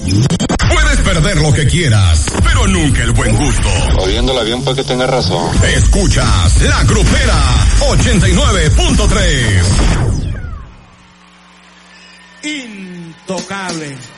Puedes perder lo que quieras, pero nunca el buen gusto. Oyéndola bien para que tenga razón. Escuchas La Grupera 89.3. Intocable.